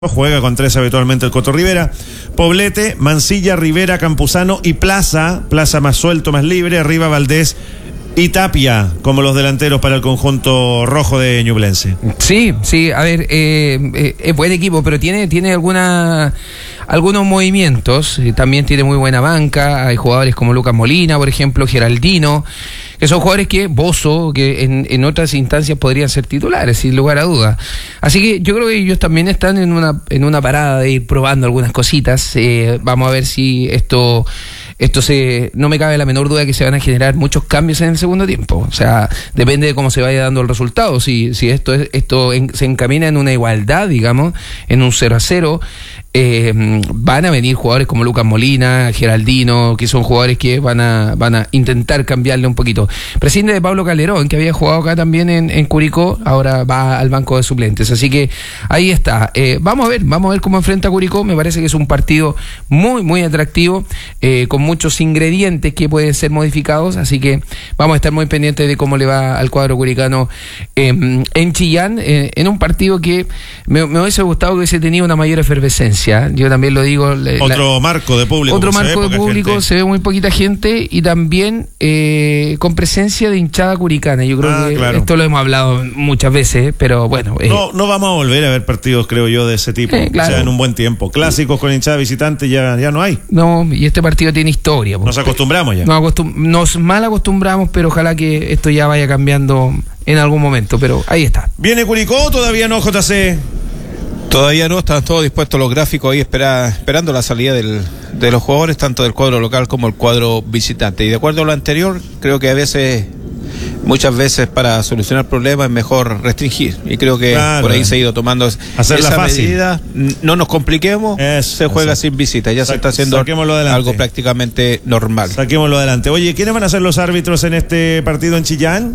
Juega con 3 habitualmente el Coto Rivera, Poblete, Mancilla, Rivera, Campuzano y Plaza más suelto, más libre, arriba Valdés y Tapia como los delanteros para el conjunto rojo de Ñublense. Sí, a ver, es buen equipo, pero tiene algunos movimientos, también tiene muy buena banca, hay jugadores como Lucas Molina, por ejemplo, Geraldino, que son jugadores que Bozo, que en otras instancias podrían ser titulares, sin lugar a dudas. Así que yo creo que ellos también están en una parada de ir probando algunas cositas. Vamos a ver si esto no me cabe la menor duda que se van a generar muchos cambios en el segundo tiempo. O sea, depende de cómo se vaya dando el resultado. Si esto se encamina en una igualdad, digamos, en un 0-0, van a venir jugadores como Lucas Molina, Geraldino, que son jugadores que van a intentar cambiarle un poquito. Prescinde de Pablo Calderón, que había jugado acá también en Curicó, ahora va al banco de suplentes. Así que ahí está. Vamos a ver cómo enfrenta Curicó. Me parece que es un partido muy, muy atractivo, con muchos ingredientes que pueden ser modificados. Así que vamos a estar muy pendientes de cómo le va al cuadro curicano en Chillán, en un partido que me hubiese gustado que hubiese tenido una mayor efervescencia. Yo también lo digo. Otro marco de público. Se ve muy poquita gente y también con presencia de hinchada curicana. Yo creo que esto lo hemos hablado muchas veces, pero bueno. No vamos a volver a ver partidos, creo yo, de ese tipo. Claro. O sea, en un buen tiempo. Clásicos con hinchada visitante ya no hay. No, y este partido tiene historia. Nos acostumbramos ya. Nos mal acostumbramos, pero ojalá que esto ya vaya cambiando en algún momento. Pero ahí está. ¿Viene Curicó? Todavía no, JC. Todavía no, están todos dispuestos los gráficos ahí esperando la salida de los jugadores, tanto del cuadro local como el cuadro visitante. Y de acuerdo a lo anterior, creo que muchas veces para solucionar problemas es mejor restringir. Y creo que por ahí se ha ido tomando esa medida. No nos compliquemos, se juega sin visita. Ya se está haciendo algo prácticamente normal. Saquémoslo adelante. Oye, ¿quiénes van a ser los árbitros en este partido en Chillán?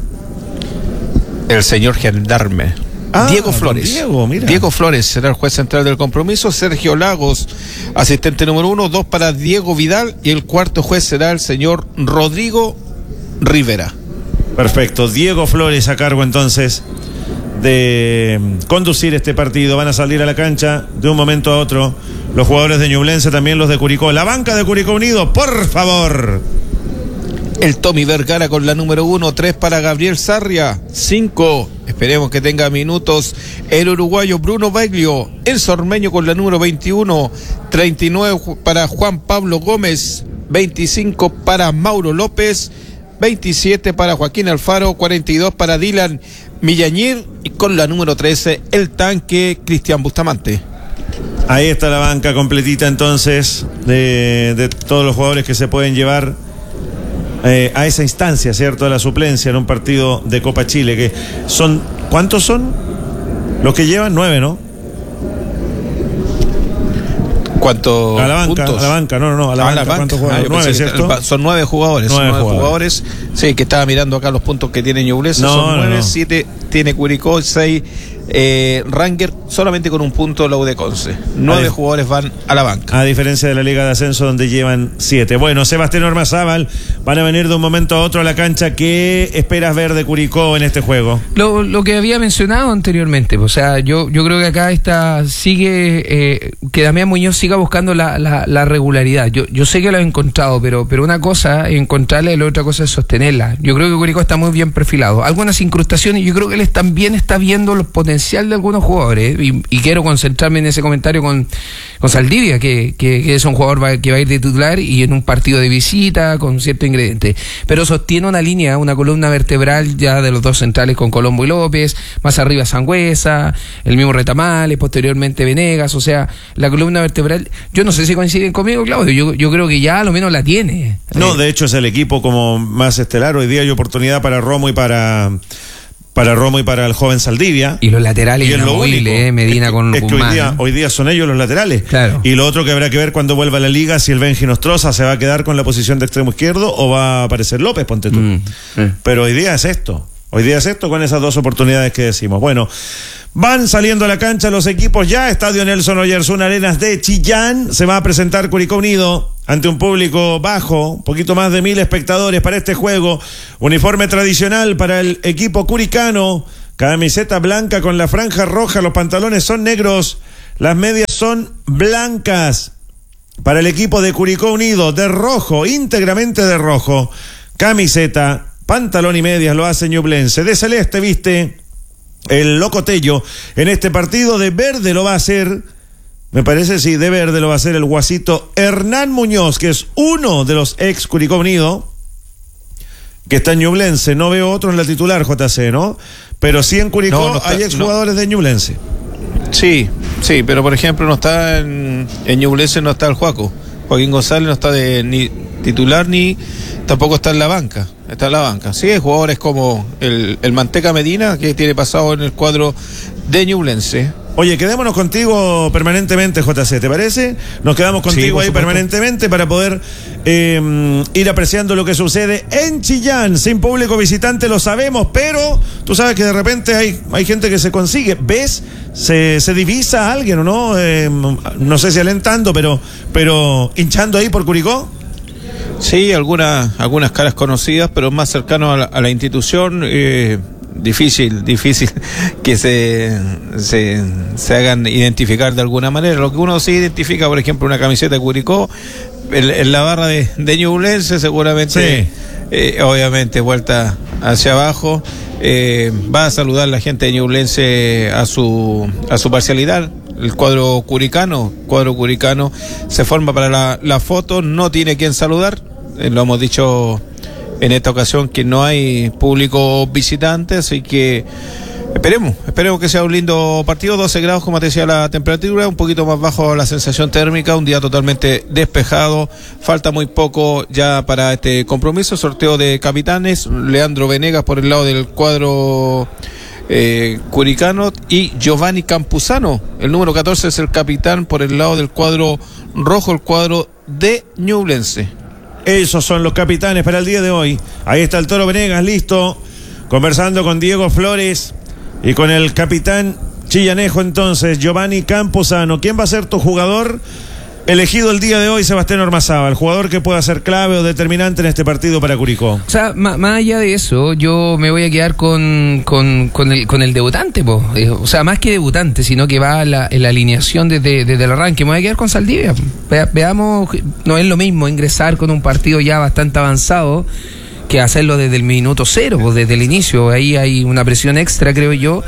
El señor gendarme. Diego Flores. Diego Flores será el juez central del compromiso. Sergio Lagos, asistente número 1, 2 para Diego Vidal, y el cuarto juez será el señor Rodrigo Rivera. Perfecto, Diego Flores a cargo entonces de conducir este partido. Van a salir a la cancha de un momento a otro los jugadores de Ñublense, también los de Curicó. La banca de Curicó Unido, por favor. El Tommy Vergara con la número 1, 3 para Gabriel Sarria, 5, esperemos que tenga minutos, el uruguayo Bruno Baglio, el sormeño con la número 21, 39 para Juan Pablo Gómez, 25 para Mauro López, 27 para Joaquín Alfaro, 42 para Dylan Millañir, y con la número 13, el tanque Cristian Bustamante. Ahí está la banca completita entonces de todos los jugadores que se pueden llevar a esa instancia, ¿cierto? De la suplencia en un partido de Copa Chile, que son, ¿cuántos son? Los que llevan 9, ¿no? ¿Cuántos a la banca, puntos? A la banca, no, a la banca. ¿Cuántos jugadores? 9, ¿cierto? Son 9 jugadores. 9 jugadores. Sí, que estaba mirando acá los puntos que tiene Ñublense. Son 9, 7 tiene Curicó, 6 Ranger, solamente con un punto la U de Conce. 9 jugadores van a la banca. A diferencia de la Liga de Ascenso, donde llevan 7. Bueno, Sebastián Ormazábal, van a venir de un momento a otro a la cancha. ¿Qué esperas ver de Curicó en este juego? Lo que había mencionado anteriormente. O sea, yo creo que acá sigue que Damián Muñoz siga buscando la regularidad. Yo sé que lo he encontrado, pero una cosa es encontrarla y la otra cosa es sostenerla. Yo creo que Curicó está muy bien perfilado. Algunas incrustaciones, yo creo que él también está viendo los potenciales de algunos jugadores, y quiero concentrarme en ese comentario con Saldivia, que es un jugador que va a ir de titular y en un partido de visita con cierto ingrediente, pero sostiene una columna vertebral ya de los dos centrales con Colombo y López, más arriba Sangüesa, el mismo Retamales, posteriormente Venegas. O sea, la columna vertebral, yo no sé si coinciden conmigo, Claudio, yo creo que ya a lo menos la tiene. No, de hecho es el equipo como más estelar. Hoy día hay oportunidad para Romo y para el joven Saldivia. Y los laterales inamovibles, Medina con Guzmán. Hoy día son ellos los laterales. Claro. Y lo otro que habrá que ver cuando vuelva a la liga, si el Benji Nostroza se va a quedar con la posición de extremo izquierdo o va a aparecer López, ponte tú. Pero hoy día es esto. Con esas dos oportunidades que decimos. Bueno, van saliendo a la cancha los equipos ya. Estadio Nelson Oyarzún Arenas de Chillán. Se va a presentar Curicó Unido ante un público bajo, un poquito más de 1.000 espectadores para este juego. Uniforme tradicional para el equipo curicano. Camiseta blanca con la franja roja, los pantalones son negros. Las medias son blancas para el equipo de Curicó Unido, de rojo, íntegramente de rojo. Camiseta, pantalón y medias lo hace Ñublense. De celeste viste el Locotello en este partido. De verde lo va a hacer, me parece, sí, de verde lo va a hacer el guasito Hernán Muñoz, que es uno de los ex Curicó Unido, que está en Ñublense. No veo otro en la titular, JC, ¿no? Pero sí en Curicó no está, hay exjugadores de Ñublense. Sí, pero por ejemplo no está en Ñublense, no está el Joaquín González, no está ni titular ni tampoco está en la banca. Está en la banca. Sí, hay jugadores como el Manteca Medina, que tiene pasado en el cuadro de Ñublense. Oye, quedémonos contigo permanentemente, JC, ¿te parece? Nos quedamos contigo ahí permanentemente para poder ir apreciando lo que sucede en Chillán. Sin público visitante, lo sabemos, pero tú sabes que de repente hay gente que se consigue. ¿Ves? Se divisa a alguien, ¿o no? No sé si alentando, pero hinchando ahí por Curicó. Sí, algunas caras conocidas, pero más cercano a la institución. Difícil que se hagan identificar de alguna manera. Lo que uno sí identifica, por ejemplo, una camiseta de Curicó en la barra de Ñublense, seguramente, sí. Obviamente vuelta hacia abajo, va a saludar la gente de Ñublense a su parcialidad. El cuadro curicano se forma para la foto, no tiene quien saludar, lo hemos dicho en esta ocasión, que no hay público visitante, así que esperemos que sea un lindo partido. 12 grados, como te decía, la temperatura, un poquito más bajo la sensación térmica, un día totalmente despejado, falta muy poco ya para este compromiso. Sorteo de capitanes, Leandro Venegas por el lado del cuadro curicano y Giovanni Campuzano, el número 14, es el capitán por el lado del cuadro rojo, el cuadro de Ñublense. Esos son los capitanes para el día de hoy. Ahí está el Toro Venegas, listo, conversando con Diego Flores y con el capitán chillanejo, entonces, Giovanni Campuzano. ¿Quién va a ser tu jugador elegido el día de hoy, Sebastián Ormazábal? El jugador que pueda ser clave o determinante en este partido para Curicó. O sea, más allá de eso, yo me voy a quedar con el debutante, po. O sea, más que debutante, sino que va en la alineación desde el arranque. Me voy a quedar con Saldivia. Veamos, no es lo mismo ingresar con un partido ya bastante avanzado que hacerlo desde el minuto cero, pues desde el inicio. Ahí hay una presión extra, creo yo.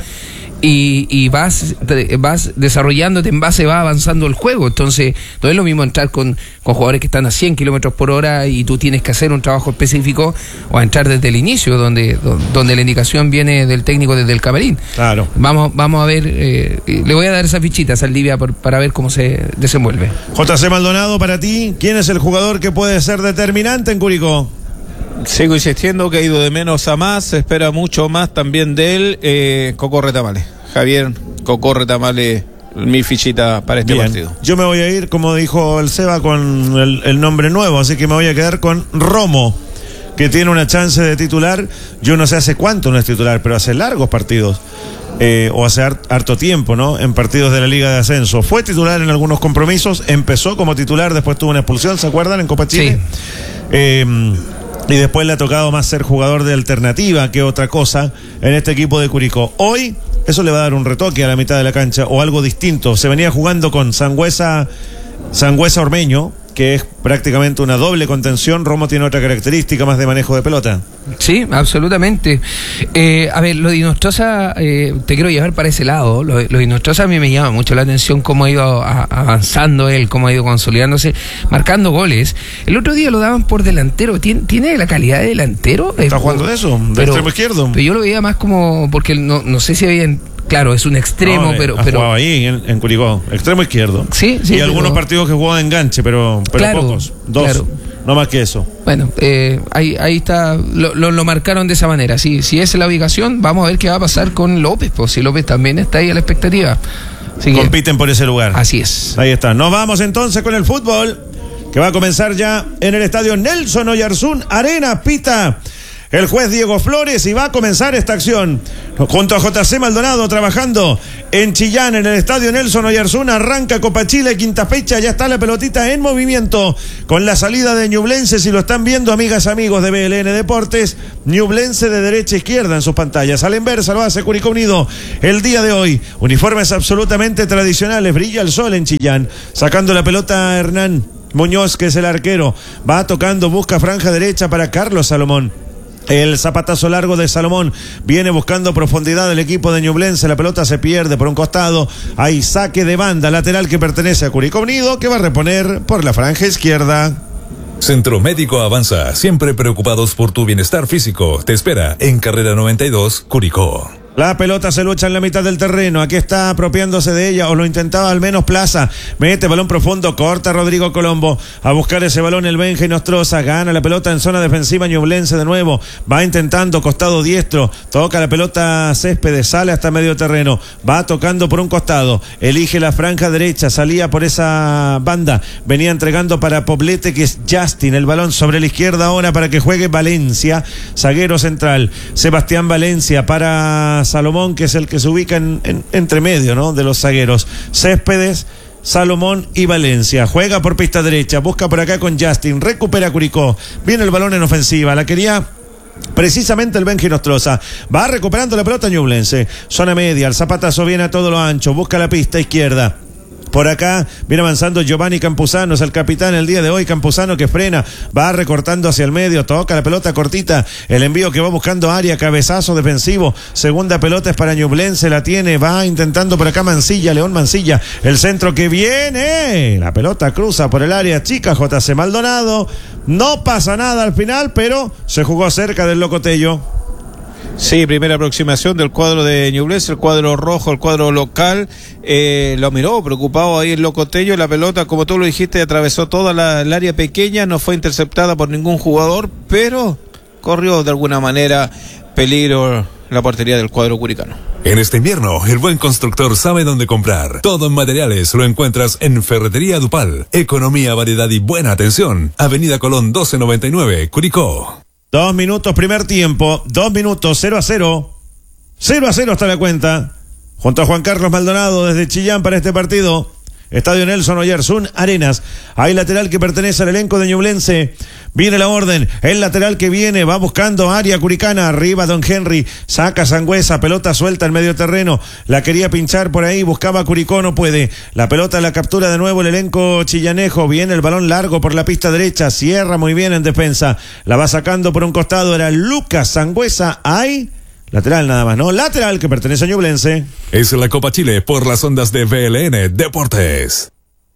Y vas desarrollándote en base, va avanzando el juego. Entonces no es lo mismo entrar con jugadores que están a 100 kilómetros por hora y tú tienes que hacer un trabajo específico, o a entrar desde el inicio donde la indicación viene del técnico desde el camarín. Claro. Vamos a ver, le voy a dar esa fichita a Saldivia para ver cómo se desenvuelve. JC Maldonado, para ti, ¿quién es el jugador que puede ser determinante en Curicó? Sigo insistiendo que ha ido de menos a más, se espera mucho más también de él. Coco Retamale, Javier Coco Retamale, mi fichita para este partido. Yo me voy a ir, como dijo el Seba, con el nombre nuevo, así que me voy a quedar con Romo, que tiene una chance de titular. Yo no sé hace cuánto no es titular, pero hace largos partidos, o hace harto tiempo, ¿no? En partidos de la Liga de Ascenso. Fue titular en algunos compromisos, empezó como titular, después tuvo una expulsión, ¿se acuerdan? En Copa Chile. Sí. Y después le ha tocado más ser jugador de alternativa que otra cosa en este equipo de Curicó. Hoy eso le va a dar un retoque a la mitad de la cancha o algo distinto. Se venía jugando con Sangüesa Ormeño, que es prácticamente una doble contención. Romo tiene otra característica, más de manejo de pelota. Sí, absolutamente. A ver, lo de Inostroza, te quiero llevar para ese lado. Lo de Inostroza a mí me llama mucho la atención, cómo ha ido avanzando él, cómo ha ido consolidándose, marcando goles. El otro día lo daban por delantero. ¿Tiene la calidad de delantero? ¿Está jugando de eso? ¿De extremo izquierdo? Pero yo lo veía más como, porque no sé si habían... Claro, es un extremo, pero jugaba ahí en Curicó, extremo izquierdo. Sí, y algunos partidos que jugaba de enganche, pero claro, pocos, dos, claro. No más que eso. Bueno, ahí está, lo marcaron de esa manera. Si esa es la ubicación, vamos a ver qué va a pasar con López, pues si López también está ahí a la expectativa. Así compiten por ese lugar. Así es. Ahí está. Nos vamos entonces con el fútbol, que va a comenzar ya en el estadio Nelson Oyarzún Arena. Pita el juez Diego Flores, y va a comenzar esta acción. Junto a JC Maldonado trabajando en Chillán, en el estadio Nelson Oyarzún, arranca Copa Chile, quinta fecha, ya está la pelotita en movimiento con la salida de Ñublense. Si lo están viendo, amigas, amigos de BLN Deportes, Ñublense de derecha a izquierda en sus pantallas. Al inversa lo hace Curicó Unido el día de hoy. Uniformes absolutamente tradicionales, brilla el sol en Chillán, sacando la pelota Hernán Muñoz, que es el arquero, va tocando, busca franja derecha para Carlos Salomón. El zapatazo largo de Salomón viene buscando profundidad del equipo de Ñublense. La pelota se pierde por un costado. Hay saque de banda lateral que pertenece a Curicó Unido, que va a reponer por la franja izquierda. Centro Médico Avanza, siempre preocupados por tu bienestar físico. Te espera en Carrera 92, Curicó. La pelota se lucha en la mitad del terreno. Aquí está apropiándose de ella, o lo intentaba al menos Plaza. Mete balón profundo, corta Rodrigo Colombo. A buscar ese balón el Benja Nostroza. Gana la pelota en zona defensiva Ñublense de nuevo. Va intentando costado diestro. Toca la pelota Céspedes, sale hasta medio terreno. Va tocando por un costado. Elige la franja derecha. Salía por esa banda. Venía entregando para Poblete, que es Justin. El balón sobre la izquierda ahora para que juegue Valencia. Zaguero central. Sebastián Valencia para Salomón, que es el que se ubica entre medio, ¿no?, de los zagueros. Céspedes, Salomón y Valencia. Juega por pista derecha, busca por acá con Justin, recupera Curicó. Viene el balón en ofensiva, la quería precisamente el Benji Nostroza. Va recuperando la pelota Ñublense. Zona media, el zapatazo viene a todo lo ancho, busca la pista izquierda. Por acá viene avanzando Giovanni Campuzano, es el capitán el día de hoy. Campuzano que frena, va recortando hacia el medio, toca la pelota cortita, el envío que va buscando área, cabezazo defensivo, segunda pelota es para Ñublense, la tiene, va intentando por acá Mancilla, León Mancilla, el centro que viene, la pelota cruza por el área chica, JC Maldonado, no pasa nada al final, pero se jugó cerca del Locotello. Sí, primera aproximación del cuadro de Ñublense, el cuadro rojo, el cuadro local, lo miró preocupado ahí el Locotello. La pelota, como tú lo dijiste, atravesó toda el área pequeña, no fue interceptada por ningún jugador, pero corrió de alguna manera peligro la portería del cuadro curicano. En este invierno, el buen constructor sabe dónde comprar. Todo en materiales lo encuentras en Ferretería Dupal. Economía, variedad y buena atención. Avenida Colón 1299, Curicó. 2 minutos, primer tiempo, 2 minutos, 0-0. 0-0 está la cuenta. Junto a Juan Carlos Maldonado desde Chillán para este partido. Estadio Nelson Oyarzún Arenas. Hay lateral que pertenece al elenco de Ñublense. Viene la orden. El lateral que viene va buscando área curicana. Arriba Don Henry. Saca Sangüesa. Pelota suelta en medio terreno. La quería pinchar por ahí. Buscaba Curicó. No puede. La pelota la captura de nuevo el elenco chillanejo. Viene el balón largo por la pista derecha. Cierra muy bien en defensa. La va sacando por un costado. Era Lucas Sangüesa. Hay lateral nada más, ¿no? Lateral que pertenece a Ñublense. Es la Copa Chile por las ondas de BLN Deportes.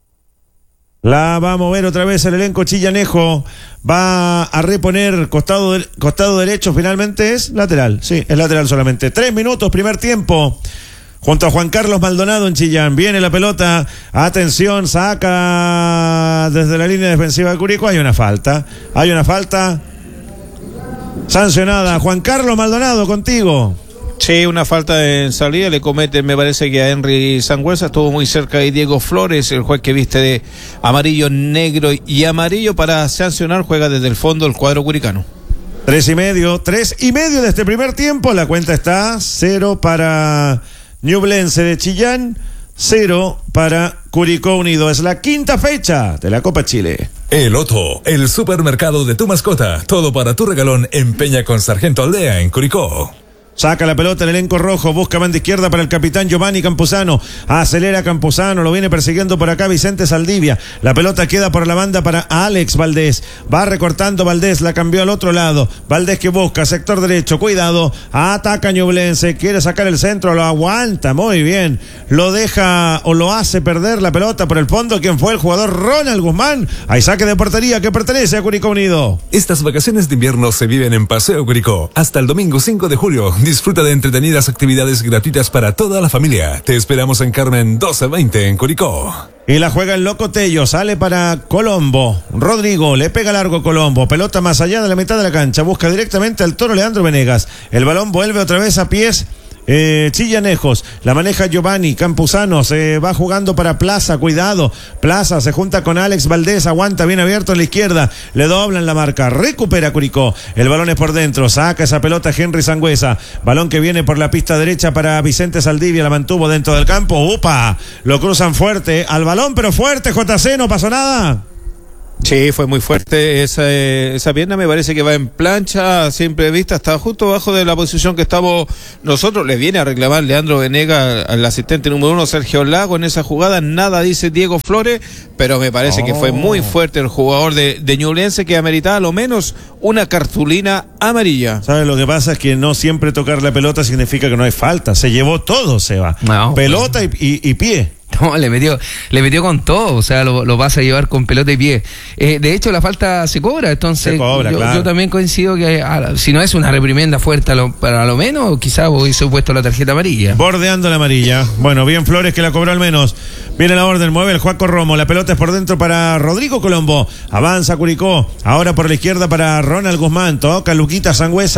La va a mover otra vez el elenco chillanejo. Va a reponer costado derecho. Finalmente es lateral. Sí, es lateral solamente. 3 minutos, primer tiempo. Junto a Juan Carlos Maldonado en Chillán. Viene la pelota. Atención, saca desde la línea defensiva de Curicó. Hay una falta. Sancionada. Juan Carlos Maldonado, contigo. Sí, una falta en salida le comete, me parece que a Henry Sangüesa. Estuvo muy cerca de Diego Flores, el juez que viste de amarillo, negro y amarillo para sancionar. Juega desde el fondo el cuadro curicano. 3:30 de este primer tiempo. La cuenta está 0 para Ñublense de Chillán, 0 para Curicó Unido. Es la quinta fecha de la Copa Chile. El Otto, el supermercado de tu mascota. Todo para tu regalón en Peña con Sargento Aldea en Curicó. Saca la pelota el elenco rojo, busca banda izquierda para el capitán Giovanni Campuzano, acelera Campuzano, lo viene persiguiendo por acá Vicente Saldivia, la pelota queda por la banda para Alex Valdés, va recortando Valdés, la cambió al otro lado, Valdés que busca, sector derecho, cuidado, ataca Ñublense, quiere sacar el centro, lo aguanta, muy bien, lo deja o lo hace perder la pelota por el fondo. ¿Quién fue el jugador? Ronald Guzmán. Hay saque de portería que pertenece a Curicó Unido. Estas vacaciones de invierno se viven en Paseo Curicó, hasta el domingo 5 de julio. Disfruta de entretenidas actividades gratuitas para toda la familia. Te esperamos en Carmen 1220 en Curicó. Y la juega el Locotello, sale para Colombo. Rodrigo, le pega largo Colombo. Pelota más allá de la mitad de la cancha. Busca directamente al toro Leandro Venegas. El balón vuelve otra vez a pies Chillanejos, la maneja Giovanni Campuzano, se va jugando para Plaza, cuidado, Plaza se junta con Alex Valdés, aguanta bien abierto en la izquierda, le doblan la marca, recupera Curicó, el balón es por dentro, saca esa pelota Henry Sangüesa, balón que viene por la pista derecha para Vicente Saldivia, la mantuvo dentro del campo, ¡upa! Lo cruzan fuerte al balón, pero fuerte, JC, no pasó nada. Sí, fue muy fuerte esa pierna, me parece que va en plancha, a simple vista, está justo abajo de la posición que estamos nosotros. Le viene a reclamar Leandro Venega al asistente número 1, Sergio Lago, en esa jugada. Nada dice Diego Flores, pero me parece que fue muy fuerte el jugador de Ñublense, que ameritaba a lo menos una cartulina amarilla. ¿Sabes? Lo que pasa es que no siempre tocar la pelota significa que no hay falta. Se llevó todo, Seba. No, pelota y pie. No, le metió con todo, o sea, lo vas a llevar con pelota y pie. De hecho, la falta se cobra, entonces claro. Yo también coincido que si no es una reprimenda fuerte, para lo menos, quizás hubiese puesto la tarjeta amarilla. Bordeando la amarilla. Bueno, bien Flores que la cobró al menos. Viene la orden, mueve el Juaco Romo, la pelota es por dentro para Rodrigo Colombo. Avanza Curicó, ahora por la izquierda para Ronald Guzmán, toca Luquitas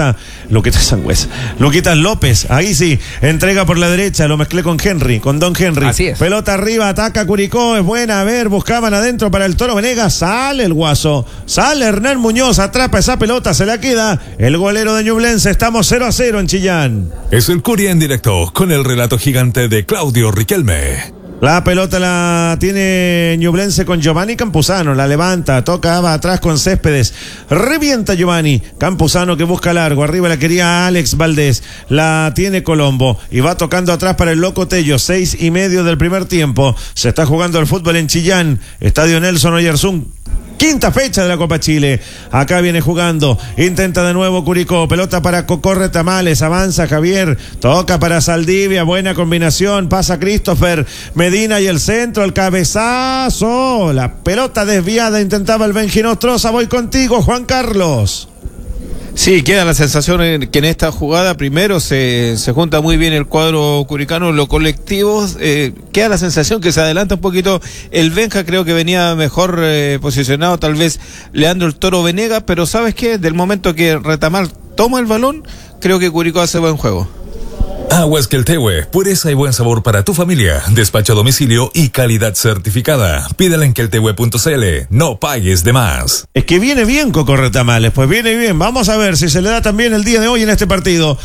López, ahí sí, entrega por la derecha, lo mezclé con Don Henry. Así es. Pelota arriba, ataca Curicó, es buena, a ver, buscaban adentro para el Toro Venegas, sale el Guaso, sale Hernán Muñoz, atrapa esa pelota, se la queda el golero de Ñublense. Estamos 0-0 en Chillán. Es el Curia en directo con el relato gigante de Claudio Riquelme. La pelota la tiene Ñublense con Giovanni Campuzano, la levanta, toca, va atrás con Céspedes, revienta Giovanni Campuzano que busca largo, arriba la quería Alex Valdés, la tiene Colombo y va tocando atrás para el Loco Tello, 6:30 del primer tiempo, se está jugando el fútbol en Chillán, Estadio Nelson Oyarzún. Quinta fecha de la Copa Chile. Acá viene jugando. Intenta de nuevo Curicó. Pelota para Cocorre Tamales. Avanza Javier. Toca para Saldivia. Buena combinación. Pasa Christopher Medina y el centro. El cabezazo. La pelota desviada. Intentaba el Benji Nostroza. Voy contigo, Juan Carlos. Sí, queda la sensación que en esta jugada primero se junta muy bien el cuadro curicano, lo colectivo, queda la sensación que se adelanta un poquito el Benja, creo que venía mejor posicionado tal vez Leandro el Toro Venega, pero ¿sabes qué? Del momento que Retamal toma el balón, creo que Curicó hace buen juego. Aguas Queltehue, pureza y buen sabor para tu familia. Despacho a domicilio y calidad certificada. Pídela en queltehue.cl. No pagues de más. Es que viene bien Cocorre Tamales, pues viene bien. Vamos a ver si se le da también el día de hoy en este partido.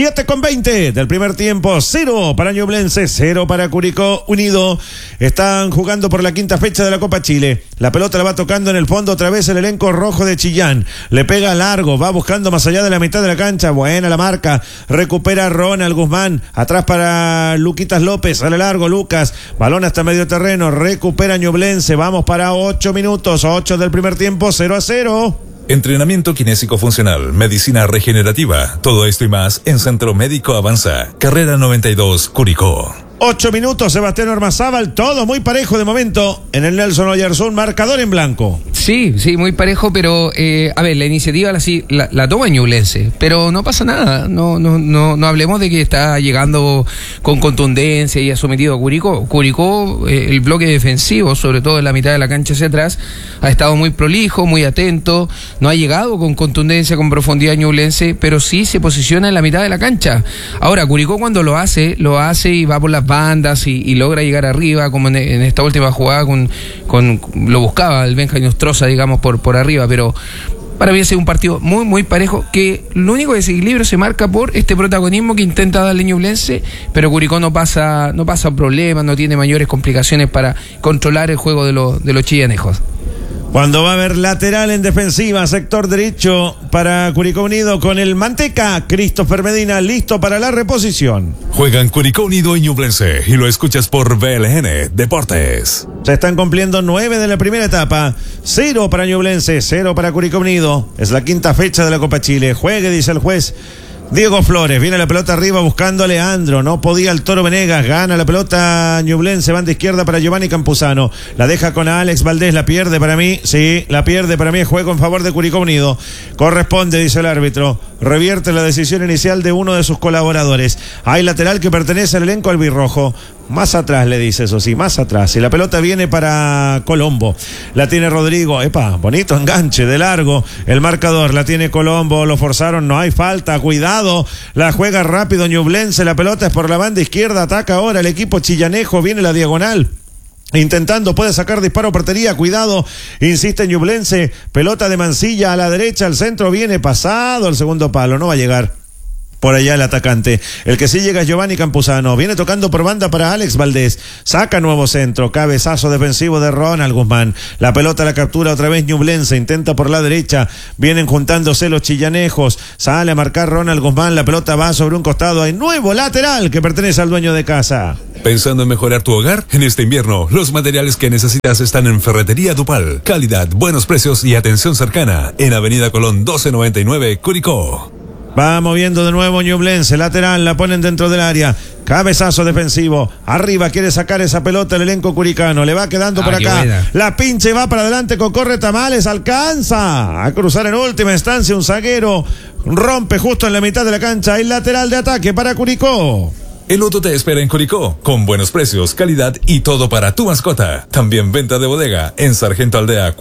7:20 del primer tiempo. 0 para Ñublense, 0 para Curicó Unido. Están jugando por la quinta fecha de la Copa Chile. La pelota la va tocando en el fondo otra vez el elenco rojo de Chillán. Le pega largo, va buscando más allá de la mitad de la cancha. Buena la marca. Recupera Ronald Guzmán. Atrás para Luquitas López, sale largo Lucas, balón hasta medio terreno, recupera Ñublense, vamos para 8 minutos, 8 del primer tiempo, 0-0. Entrenamiento kinésico funcional, medicina regenerativa, todo esto y más en Centro Médico Avanza, carrera 92, Curicó. 8 minutos, Sebastián Ormazábal, todo muy parejo de momento en el Nelson Oyarzún, marcador en blanco. Sí, muy parejo, pero a ver, la iniciativa la toma Ñublense, pero no pasa nada, no hablemos de que está llegando con contundencia y ha sometido a Curicó. Curicó, el bloque defensivo, sobre todo en la mitad de la cancha hacia atrás, ha estado muy prolijo, muy atento, no ha llegado con contundencia, con profundidad Ñublense, pero sí se posiciona en la mitad de la cancha. Ahora, Curicó cuando lo hace y va por las bandas y logra llegar arriba, como en esta última jugada lo buscaba el Benja Nostroza, digamos, por arriba, pero para mí ha sido un partido muy, muy parejo, que el único desequilibrio se marca por este protagonismo que intenta darle Ñublense, pero Curicó no pasa problemas, no tiene mayores complicaciones para controlar el juego de los chillanejos. Cuando va a haber lateral en defensiva, sector derecho para Curicó Unido con el Manteca, Christopher Medina listo para la reposición. Juegan Curicó Unido y Ñublense y lo escuchas por BLN Deportes. Se están cumpliendo 9 de la primera etapa, 0 para Ñublense, 0 para Curicó Unido. Es la quinta fecha de la Copa Chile. Juegue, dice el juez Diego Flores, viene la pelota arriba buscando a Leandro, no podía el Toro Venegas, gana la pelota Ñublense, banda izquierda para Giovanni Campuzano, la deja con Alex Valdés, la pierde para mí, sí, la pierde para mí, juego en favor de Curicó Unido, corresponde, dice el árbitro, revierte la decisión inicial de uno de sus colaboradores. Hay lateral que pertenece al elenco albirrojo. Más atrás le dice, eso sí, más atrás. Y la pelota viene para Colombo. La tiene Rodrigo. Epa, bonito enganche de largo. El marcador la tiene Colombo. Lo forzaron, no hay falta. Cuidado. La juega rápido Ñublense. La pelota es por la banda izquierda. Ataca ahora el equipo chillanejo. Viene la diagonal. Intentando, puede sacar disparo a portería, cuidado, insiste Ñublense, pelota de Mancilla a la derecha, al centro viene pasado al segundo palo, no va a llegar. Por allá el atacante. El que sí llega es Giovanni Campuzano. Viene tocando por banda para Alex Valdés. Saca nuevo centro. Cabezazo defensivo de Ronald Guzmán. La pelota la captura otra vez Ñublense. Intenta por la derecha. Vienen juntándose los chillanejos. Sale a marcar Ronald Guzmán. La pelota va sobre un costado. Hay nuevo lateral que pertenece al dueño de casa. ¿Pensando en mejorar tu hogar? En este invierno, los materiales que necesitas están en Ferretería Dupal. Calidad, buenos precios y atención cercana. En Avenida Colón 1299, Curicó. Va moviendo de nuevo Ñublense, lateral, la ponen dentro del área. Cabezazo defensivo. Arriba quiere sacar esa pelota el elenco curicano. Le va quedando por acá. La pinche va para adelante con Corre Tamales. Alcanza a cruzar en última instancia un zaguero. Rompe justo en la mitad de la cancha. El lateral de ataque para Curicó. El Loto te espera en Curicó, con buenos precios, calidad y todo para tu mascota. También venta de bodega en Sargento Aldea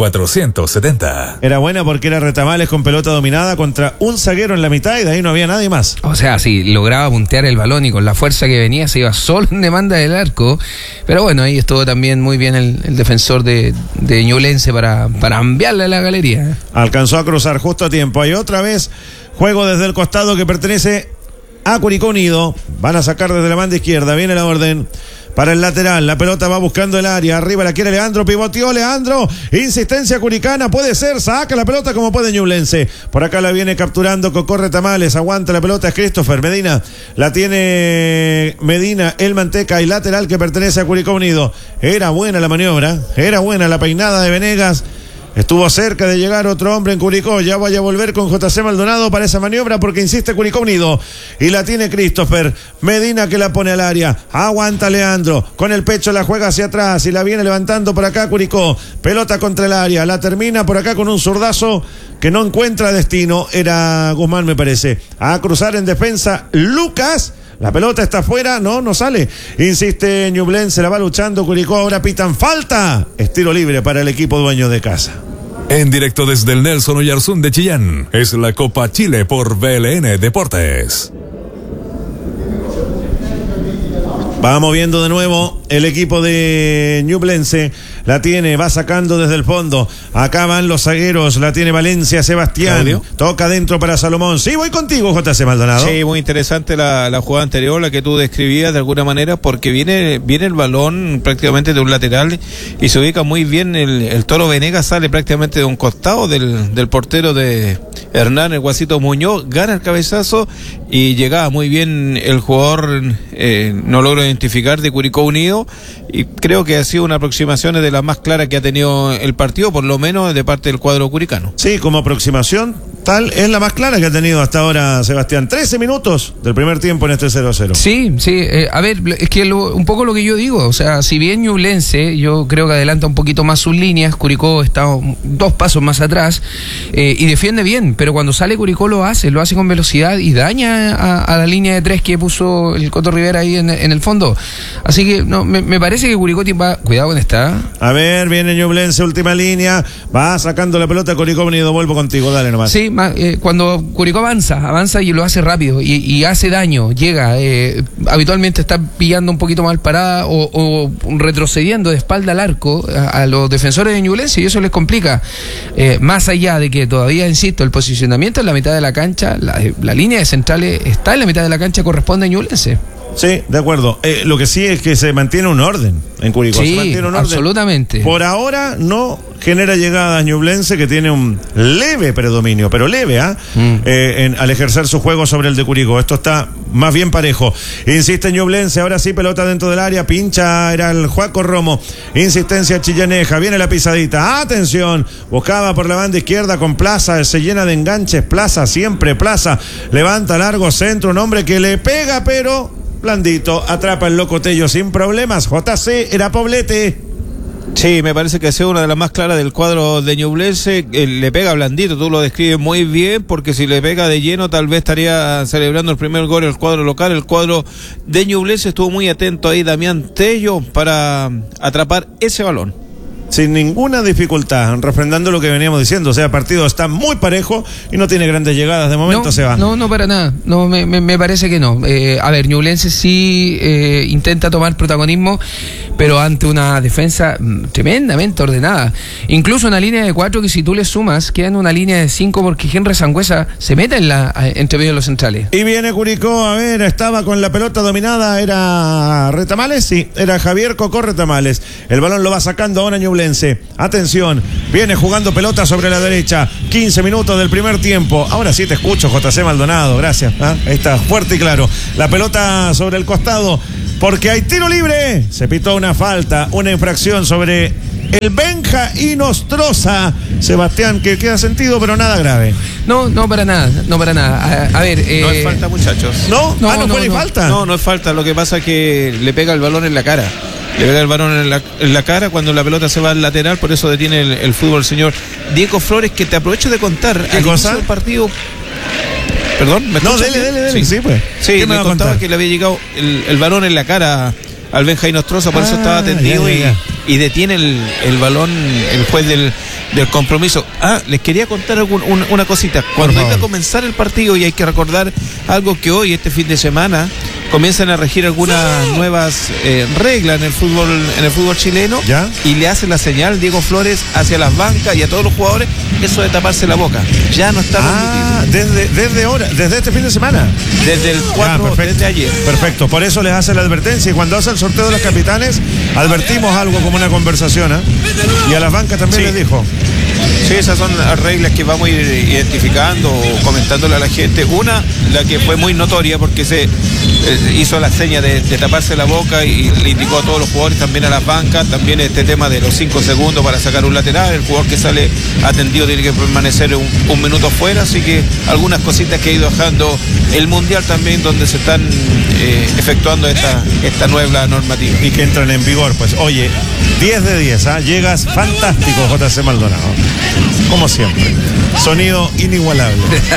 470. Era buena porque era Retamales con pelota dominada contra un zaguero en la mitad y de ahí no había nadie más. O sea, sí, lograba puntear el balón y con la fuerza que venía se iba solo en demanda del arco. Pero bueno, ahí estuvo también muy bien el defensor de Ñublense para enviarle a la galería. Alcanzó a cruzar justo a tiempo. Hay otra vez juego desde el costado que pertenece a Curicó Unido. Van a sacar desde la banda izquierda. Viene la orden para el lateral. La pelota va buscando el área. Arriba la quiere Leandro. Pivoteó Leandro. Insistencia curicana. Puede ser. Saca la pelota como puede Ñublense. Por acá la viene capturando Cocorre Tamales. Aguanta la pelota. Es Christopher Medina. La tiene Medina. El Manteca. Y lateral que pertenece a Curicó Unido. Era buena la maniobra. Era buena la peinada de Venegas. Estuvo cerca de llegar otro hombre en Curicó. Ya vaya a volver con JC Maldonado para esa maniobra porque insiste Curicó Unido. Y la tiene Christopher Medina que la pone al área. Aguanta Leandro. Con el pecho la juega hacia atrás y la viene levantando por acá Curicó. Pelota contra el área. La termina por acá con un zurdazo que no encuentra destino. Era Guzmán, me parece. A cruzar en defensa Lucas. La pelota está afuera, no sale. Insiste Ñublense, la va luchando Curicó, ahora pitan falta. Es tiro libre para el equipo dueño de casa. En directo desde el Nelson Oyarzún de Chillán, es la Copa Chile por BLN Deportes. Va moviendo de nuevo el equipo de Ñublense. La tiene, va sacando desde el fondo. Acá van los zagueros. La tiene Valencia, Sebastián. Claudio. Toca dentro para Salomón. Sí, voy contigo, JC Maldonado. Sí, muy interesante la jugada anterior, la que tú describías de alguna manera, porque viene el balón prácticamente de un lateral y se ubica muy bien. El Toro Venegas sale prácticamente de un costado del portero de Hernán, el Guasito Muñoz, gana el cabezazo y llegaba muy bien el jugador, no logro identificar, de Curicó Unido, y creo que ha sido una aproximación de las más claras que ha tenido el partido, por lo menos de parte del cuadro curicano. Sí, como aproximación, tal es la más clara que ha tenido hasta ahora Sebastián. 13 minutos del primer tiempo en este 0-0. Sí, a ver, es que un poco lo que yo digo, o sea, si bien Ñublense, yo creo que adelanta un poquito más sus líneas, Curicó está 2 pasos más atrás, y defiende bien, pero cuando sale Curicó lo hace con velocidad y daña a la línea de 3 que puso el Coto Rivera ahí en el fondo. Así que no, me parece que Curicó va, cuidado con esta. A ver, viene Ñublense, última línea, va sacando la pelota Curicó Unido, vuelvo contigo, dale nomás. Sí, cuando Curicó avanza y lo hace rápido y hace daño, llega, habitualmente está pillando un poquito mal parada o retrocediendo de espalda al arco a los defensores de Ñublense y eso les complica. Más allá de que todavía, insisto, el posicionamiento en la mitad de la cancha, la línea de centrales está en la mitad de la cancha, corresponde a Ñublense. Sí, de acuerdo. Lo que sí es que se mantiene un orden en Curicó. Sí, se mantiene un orden. Absolutamente. Por ahora no genera llegadas Ñublense, que tiene un leve predominio, pero leve, al ejercer su juego sobre el de Curicó. Esto está más bien parejo. Insiste Ñublense, ahora sí, pelota dentro del área, pincha, era el Juaco Romo. Insistencia chillaneja, viene la pisadita. Atención, buscaba por la banda izquierda con Plaza, se llena de enganches, Plaza, siempre Plaza. Levanta largo centro, un hombre que le pega, pero blandito, atrapa el Locotello sin problemas. JC, era Poblete. Sí, me parece que ha sido una de las más claras del cuadro de Ñublense. Le pega blandito, tú lo describes muy bien, porque si le pega de lleno tal vez estaría celebrando el primer gol el cuadro local. El cuadro de Ñublense estuvo muy atento ahí Damián Tello para atrapar ese balón. Sin ninguna dificultad, refrendando lo que veníamos diciendo. O sea, el partido está muy parejo y no tiene grandes llegadas. De momento se va. No, para nada. No, me parece que no. A ver, Ñublense sí intenta tomar protagonismo, pero ante una defensa tremendamente ordenada. Incluso una línea de 4 que si tú le sumas, queda en una línea de 5 porque Henry Sangüesa se mete entre medio de los centrales. Y viene Curicó, a ver, estaba con la pelota dominada, ¿era Retamales? Sí, era Javier Cocó Retamales. El balón lo va sacando ahora Ñublense. Atención, viene jugando pelota sobre la derecha. 15 minutos del primer tiempo. Ahora sí te escucho, JC Maldonado, gracias. Ahí está, fuerte y claro. La pelota sobre el costado, porque hay tiro libre. Se pitó una falta, una infracción sobre el Benja Inostroza. Sebastián, que queda sentido, pero nada grave. No para nada. A ver. No es falta, muchachos. ¿No? ¿No fue ni falta? No es falta. Lo que pasa es que le pega el balón en la cara. Le pega el balón en la cara cuando la pelota se va al lateral, por eso detiene el fútbol, señor Diego Flores, que te aprovecho de contar. ¿Qué cosa? El partido. Perdón, ¿me escuchas? Dele. Sí, pues. Sí, me contaba que le había llegado el balón en la cara al Benja Inostroza, por eso estaba atendido y detiene el balón el juez del compromiso. Les quería contar una cosita. Cuando iba a comenzar el partido, y hay que recordar algo que hoy, este fin de semana, comienzan a regir algunas nuevas reglas en el fútbol chileno. ¿Ya? Y le hace la señal Diego Flores hacia las bancas y a todos los jugadores, eso de taparse la boca ya no está permitido. Desde este fin de semana, desde el 4, desde ayer. Perfecto, por eso les hace la advertencia, y cuando hace el sorteo de los capitanes advertimos algo como una conversación, y a las bancas también les dijo. Sí, esas son las reglas que vamos a ir identificando o comentándole a la gente. Una, la que fue muy notoria porque se hizo la seña de taparse la boca y le indicó a todos los jugadores, también a las bancas, también este tema de los 5 segundos para sacar un lateral. El jugador que sale atendido tiene que permanecer un minuto afuera, así que algunas cositas que ha ido dejando el Mundial también, donde se están efectuando esta nueva normativa. Y que entran en vigor, pues. Oye, 10 de 10, llegas fantástico, JC Maldonado. Como siempre. Sonido inigualable.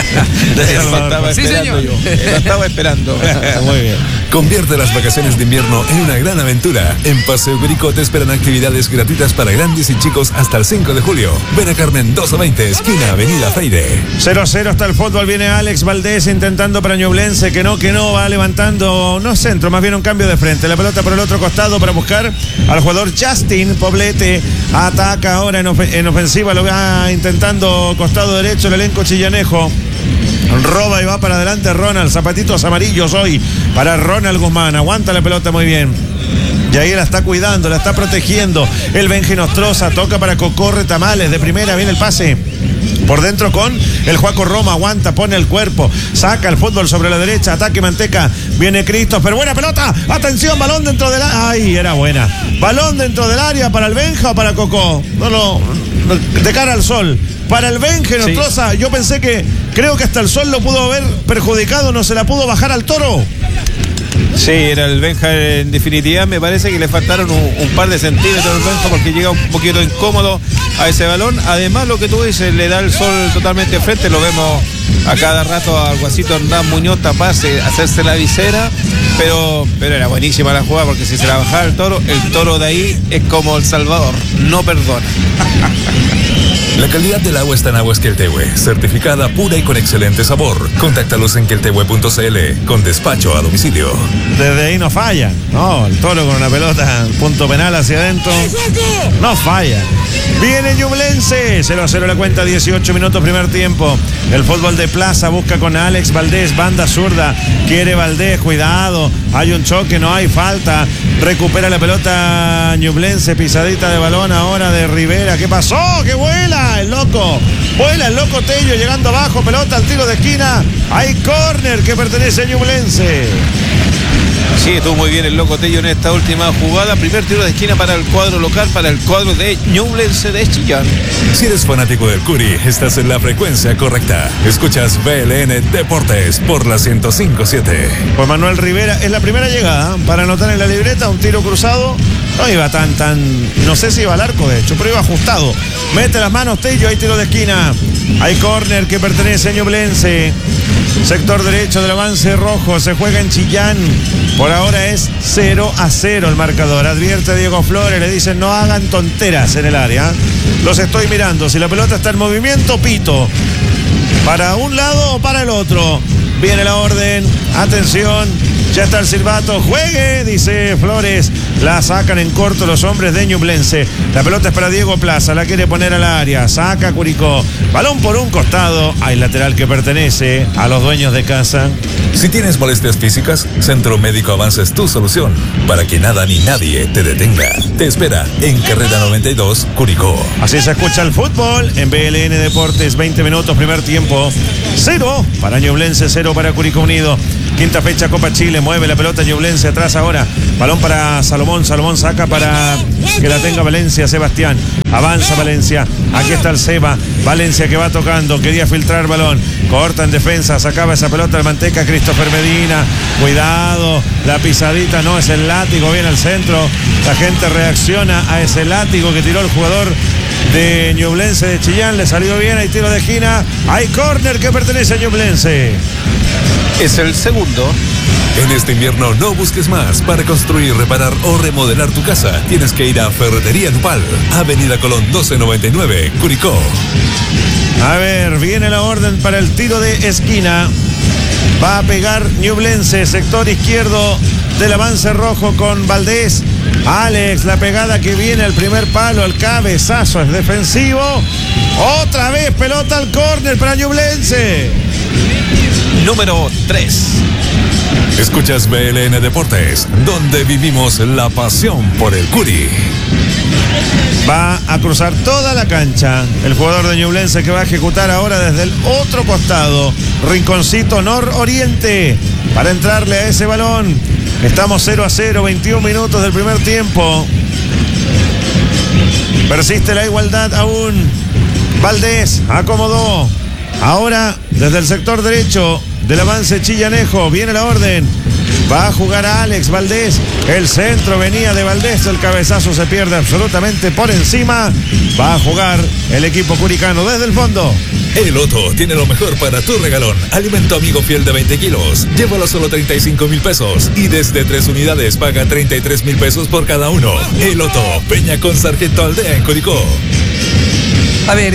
Estaba esperando. Muy bien. Convierte las vacaciones de invierno en una gran aventura. En Paseo Curicó te esperan actividades gratuitas para grandes y chicos hasta el 5 de julio. Ven a Carmen 220, esquina Avenida Freire. 0-0 hasta el fútbol. Viene Alex Valdés intentando para Ñublense, que no, va levantando, no centro, más bien un cambio de frente. La pelota por el otro costado para buscar al jugador Justin Poblete. Ataca ahora en ofensiva, lo va intentando costado derecho el elenco chillanejo. Roba y va para adelante Ronald, zapatitos amarillos hoy para Ronald Guzmán, aguanta la pelota muy bien. Y ahí la está cuidando, la está protegiendo el Benja Inostroza, toca para Cocó Retamales, de primera viene el pase. Por dentro con el Juaco Roma, aguanta, pone el cuerpo, saca el fútbol sobre la derecha, ataque Manteca, viene Christopher, buena pelota, atención, balón dentro del área, ay, era buena, balón dentro del área para el Benja o para Cocó, no, de cara al sol, para el Benja Inostroza, sí. Yo pensé creo que hasta el sol lo pudo haber perjudicado, no se la pudo bajar al toro. Sí, era el Benja en definitiva. Me parece que le faltaron un par de centímetros al Benja porque llega un poquito incómodo a ese balón. Además, lo que tú dices, le da el sol totalmente frente. Lo vemos a cada rato al Guasito Hernán Muñoz taparse, hacerse la visera. Pero era buenísima la jugada porque si se la bajaba el toro de ahí es como El Salvador, no perdona. La calidad del agua está en Aguas Queltehue, certificada pura y con excelente sabor. Contáctalos en queltehue.cl con despacho a domicilio. Desde ahí no falla. No, el toro con una pelota, punto penal hacia adentro. No falla. Viene Ñublense, 0-0 la cuenta, 18 minutos primer tiempo. El fútbol de plaza busca con Alex Valdés, banda zurda. Quiere Valdés, cuidado. Hay un choque, no hay falta. Recupera la pelota Ñublense, pisadita de balón ahora de Rivera. ¿Qué pasó? ¡Que vuela el loco! Vuela el loco Tello llegando abajo, pelota al tiro de esquina. Hay córner que pertenece a Ñublense. Sí, estuvo muy bien el loco Tello en esta última jugada. Primer tiro de esquina para el cuadro local, para el cuadro de Ñublense de Chillán. Si eres fanático del Curi, estás en la frecuencia correcta. Escuchas BLN Deportes por la 105.7. Pues Manuel Rivera es la primera llegada para anotar en la libreta, un tiro cruzado No iba tan, no sé si iba al arco de hecho, pero iba ajustado. Mete las manos Tello, hay tiro de esquina. Hay córner que pertenece a Ñublense. Sector derecho del avance rojo, se juega en Chillán. Por ahora es 0-0 el marcador. Advierte Diego Flores, le dicen no hagan tonteras en el área. Los estoy mirando, si la pelota está en movimiento, pito. Para un lado o para el otro. Viene la orden, atención, ya está el silbato, juegue, dice Flores. La sacan en corto los hombres de Ñublense. La pelota es para Diego Plaza, la quiere poner al área, saca Curicó. Balón por un costado, hay lateral que pertenece a los dueños de casa. Si tienes molestias físicas, Centro Médico Avance es tu solución para que nada ni nadie te detenga. Te espera en Carrera 92, Curicó. Así se escucha el fútbol en BLN Deportes. 20 minutos, primer tiempo. 0 para Ñublense, 0 para Curicó Unido. Quinta fecha Copa Chile, mueve la pelota Ñublense atrás ahora. Balón para Salomón, Salomón saca para que la tenga Valencia, Sebastián. Avanza Valencia, aquí está el Seba. Valencia que va tocando, quería filtrar balón. Corta en defensa, sacaba esa pelota el Manteca, Christopher Medina. Cuidado, la pisadita no es el látigo, viene al centro. La gente reacciona a ese látigo que tiró el jugador de Ñublense de Chillán. Le salió bien, hay tiro de esquina. Hay córner que pertenece a Ñublense. Es el segundo. En este invierno no busques más para construir, reparar o remodelar tu casa. Tienes que ir a Ferretería Dupal, Avenida Colón 1299, Curicó. A ver, viene la orden para el tiro de esquina. Va a pegar Ñublense, sector izquierdo del avance rojo con Valdés. Alex, la pegada que viene al primer palo, el cabezazo es defensivo. Otra vez pelota al córner para Ñublense. Número 3. Escuchas BLN Deportes, donde vivimos la pasión por el Curi. Va a cruzar toda la cancha el jugador de Ñublense que va a ejecutar ahora desde el otro costado. Rinconcito nororiente para entrarle a ese balón. Estamos 0-0, 21 minutos del primer tiempo. Persiste la igualdad aún. Valdés acomodó. Ahora desde el sector derecho del avance chillanejo viene la orden. Va a jugar a Alex Valdés. El centro venía de Valdés. El cabezazo se pierde absolutamente por encima. Va a jugar el equipo curicano desde el fondo. El Otto tiene lo mejor para tu regalón. Alimento amigo fiel de 20 kilos. Llévalo a solo 35,000 pesos. Y desde 3 unidades paga 33,000 pesos por cada uno. El Otto, Peña con Sargento Aldea en Curicó. A ver,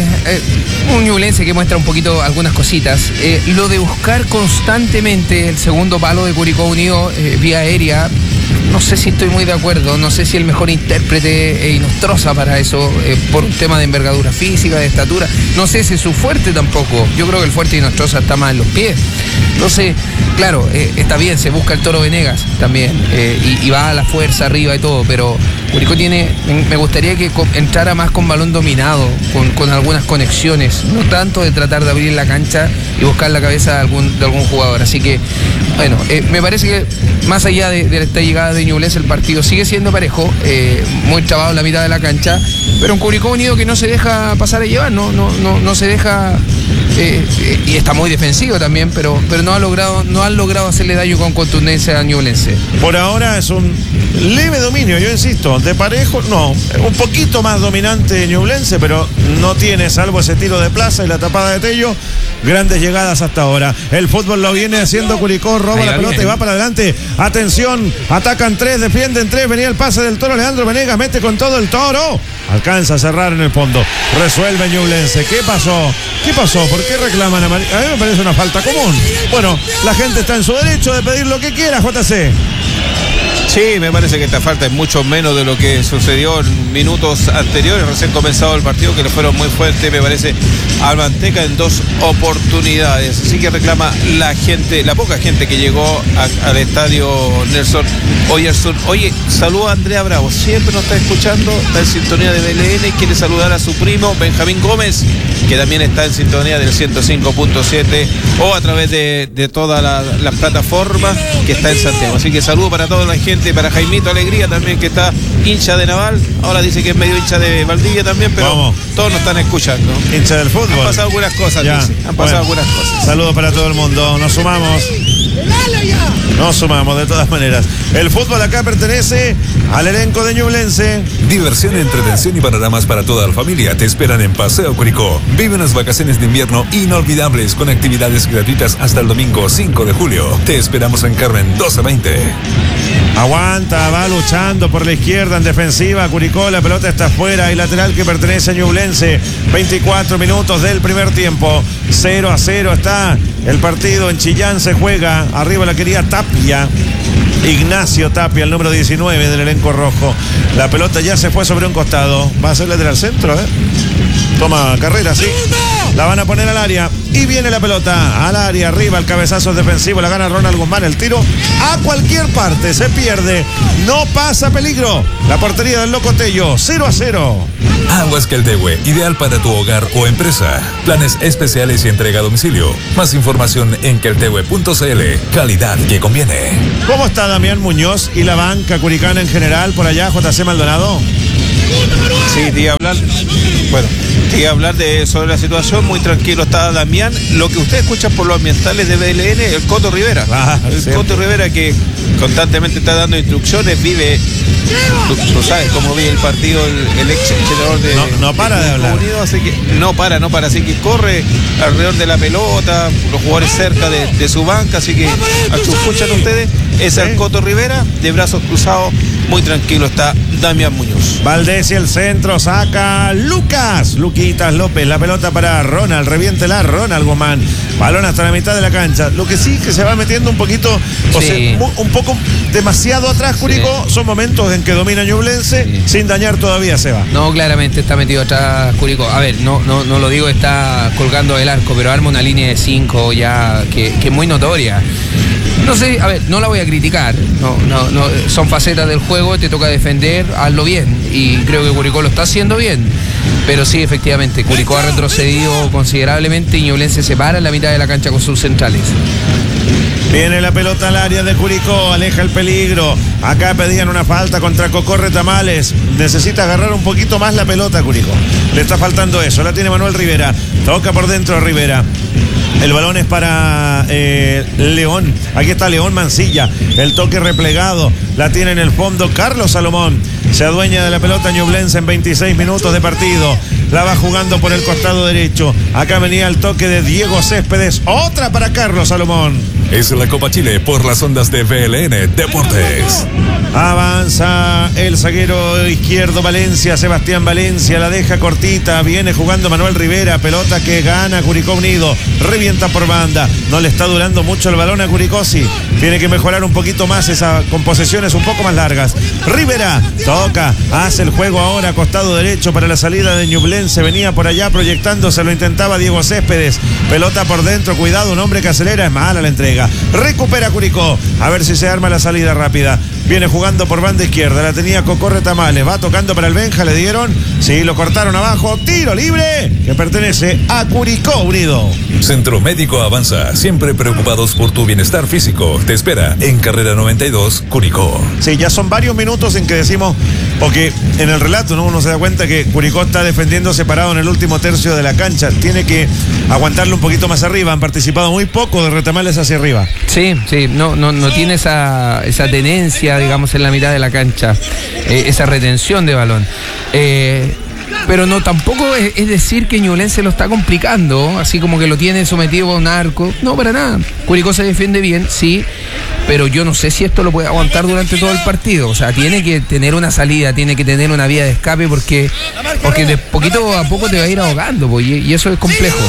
un Ñublense que muestra un poquito algunas cositas. Lo de buscar constantemente el segundo palo de Curicó Unido vía aérea, no sé si estoy muy de acuerdo. No sé si el mejor intérprete es Inostroza para eso, por un tema de envergadura física, de estatura. No sé si es su fuerte tampoco. Yo creo que el fuerte de Inostroza está más en los pies. Entonces, claro, está bien, se busca el Toro Venegas también, y va a la fuerza arriba y todo, pero Curicó me gustaría que entrara más con balón dominado, con algunas conexiones, no tanto de tratar de abrir la cancha y buscar la cabeza de algún jugador. Así que, bueno, me parece que más allá de esta llegada de Ñublense, el partido sigue siendo parejo, muy trabado en la mitad de la cancha, pero un Curicó Unido que no se deja pasar a llevar, no se deja, y está muy defensivo también, pero no han logrado hacerle daño con contundencia a Ñublense. Por ahora es un leve dominio, yo insisto, de parejo, no, un poquito más dominante Ñublense, pero no tiene, salvo ese tiro de Plaza y la tapada de Tello, grandes llegadas hasta ahora. El fútbol lo viene haciendo Curicó, roba la pelota y va para adelante. Atención, atacan 3, defienden 3, venía el pase del Toro, Leandro Venegas mete con todo el Toro. Alcanza a cerrar en el fondo. Resuelve Ñublense. ¿Qué pasó? ¿Qué pasó? ¿Por qué reclaman a mí me parece una falta común. Bueno, la gente está en su derecho de pedir lo que quiera, JC. Sí, me parece que esta falta es mucho menos de lo que sucedió en minutos anteriores, recién comenzado el partido, que le fueron muy fuertes, me parece, al Manteca en 2 oportunidades. Así que reclama la gente, la poca gente que llegó al estadio Nelson Oyerson. Oye, saluda a Andrea Bravo, siempre nos está escuchando, está en sintonía de BLN, quiere saludar a su primo Benjamín Gómez, que también está en sintonía del 105.7 o a través de todas las plataformas que está en Santiago. Así que saludo para toda la gente, para Jaimito Alegría también, que está hincha de Naval, ahora dice que es medio hincha de Valdivia también, pero ¿Cómo? todos nos están escuchando. Hincha del fútbol. Han pasado algunas cosas, Ya. dice. Han pasado algunas cosas. Saludos para todo el mundo. Nos sumamos. Nos sumamos de todas maneras. El fútbol acá pertenece al elenco de Ñublense. Diversión, entretención y panoramas para toda la familia te esperan en Paseo Curicó. Vive unas vacaciones de invierno inolvidables con actividades gratuitas hasta el domingo 5 de julio. Te esperamos en Carmen 1220. Aguanta, va luchando por la izquierda en defensiva. Curicó, la pelota está afuera y lateral que pertenece a Ñublense. 24 minutos del primer tiempo. 0-0 está el partido. En Chillán se juega. Arriba la quería Tapia. Ignacio Tapia, el número 19 del elenco rojo. La pelota ya se fue sobre un costado. Va a ser lateral centro, Toma carrera, sí. La van a poner al área. Y viene la pelota al área. Arriba el cabezazo defensivo. La gana Ronald Guzmán. El tiro a cualquier parte. Se pierde. No pasa peligro. La portería del Locotello. 0-0. Aguas Queltehue, ideal para tu hogar o empresa. Planes especiales y entrega a domicilio. Más información en queltehue.cl. Calidad que conviene. ¿Cómo está Damián Muñoz y la banca curicana en general por allá, JC Maldonado? Sí, te iba a hablar sobre la situación. Muy tranquilo está Damián. Lo que usted escucha por los ambientales de BLN, el Coto Rivera. Coto Rivera, que constantemente está dando instrucciones, vive. Tú sabes cómo vive el partido, el ex entrenador de. No para de hablar. Unido, así que no para. Así que corre alrededor de la pelota, los jugadores cerca de su banca. Así que, escuchan ustedes, es el Coto Rivera, de brazos cruzados. Muy tranquilo está Damián Muñoz. Valdés y el centro, saca Luquitas López, la pelota para Ronald, reviéntela Ronald Guzmán, balón hasta la mitad de la cancha. Lo que sí que se va metiendo un poquito, un poco demasiado atrás Curicó. Son momentos en que domina Ñublense, sin dañar todavía se va. No, claramente está metido atrás Curicó. A ver, no lo digo, está colgando el arco, pero arma una línea de 5 ya que es muy notoria. No sé, a ver, no la voy a criticar, no, son facetas del juego, te toca defender, hazlo bien, y creo que Curicó lo está haciendo bien, pero sí, efectivamente, Curicó ha retrocedido considerablemente y Ñublense se para en la mitad de la cancha con sus centrales. Viene la pelota al área de Curicó, aleja el peligro. Acá pedían una falta contra Cocorre Tamales. Necesita agarrar un poquito más la pelota Curicó. Le está faltando eso, la tiene Manuel Rivera. Toca por dentro Rivera. El balón es para León. Aquí está León Mancilla. El toque replegado. La tiene en el fondo Carlos Salomón. Se adueña de la pelota Ñublense en 26 minutos de partido. La va jugando por el costado derecho. Acá venía el toque de Diego Céspedes. Otra para Carlos Salomón. Es la Copa Chile por las ondas de BLN Deportes. Avanza el zaguero izquierdo Valencia, Sebastián Valencia, la deja cortita, viene jugando Manuel Rivera, pelota que gana Curicó Unido, revienta por banda, no le está durando mucho el balón a Curicó, sí, tiene que mejorar un poquito más esa, con posesiones un poco más largas. Rivera toca, hace el juego ahora, costado derecho para la salida de Ñublense, venía por allá proyectándose, lo intentaba Diego Céspedes, pelota por dentro, cuidado, un hombre que acelera, es mala la entrega, recupera Curicó, a ver si se arma la salida rápida. Viene jugando por banda izquierda, la tenía Cocorre Tamales, va tocando para el Benja, le dieron, sí, lo cortaron abajo, tiro libre, que pertenece a Curicó Unido. Centro Médico Avanza, siempre preocupados por tu bienestar físico. Te espera en Carrera 92, Curicó. Sí, ya son varios minutos en que decimos, o que en el relato, ¿no? Uno se da cuenta que Curicó está defendiendo separado en el último tercio de la cancha, tiene que aguantarlo un poquito más arriba, han participado muy poco de Retamales hacia arriba. Sí, no tiene esa tenencia, digamos, en la mitad de la cancha, esa retención de balón. Pero no, tampoco es decir que Ñublense lo está complicando, así como que lo tiene sometido a un arco. No, para nada. Curicó se defiende bien, sí, pero yo no sé si esto lo puede aguantar durante todo el partido. O sea, tiene que tener una salida, tiene que tener una vía de escape, porque de poquito a poco te va a ir ahogando, pues, y eso es complejo.